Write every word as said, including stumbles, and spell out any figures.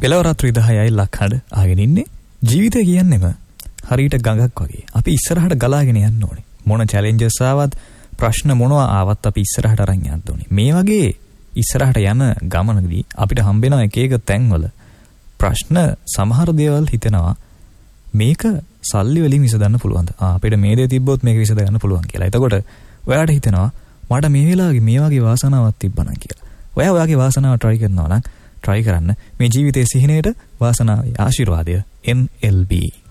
පෙළවරාත්‍රි දහයයි ලක්හඬ ආගෙන ඉන්නේ. ජීවිතය කියන්නේම හරියට ගඟක් වගේ. අපි ඉස්සරහට ගලාගෙන යන්න ඕනේ. මොන චැලෙන්ජස් ආවත් ප්‍රශ්න මොනවා ආවත් අපි ඉස්සරහට අරන් යන්න ඕනේ. මේ වගේ ඉස්සරහට යන ගමනකදී අපිට හම්බෙන එක එක තැන්වල ප්‍රශ්න සමහර දේවල් හිතෙනවා මේක සල්ලි වලින් විසඳන්න පුළුවන්ද? ආ අපිට මේ දේ තිබ්බොත් මේක විසඳ ගන්න පුළුවන් කියලා. එතකොට ඔයාලට හිතෙනවා මට මේ වෙලාවේ මේ වගේ වාසනාවක් තිබ්බනම් කියලා. ඔයා ඔයාගේ වාසනාව try කරනවා නම් try කරන්න. මේ ජීවිතයේ සිහිනයට වාසනාවේ ආශිර්වාදය N L B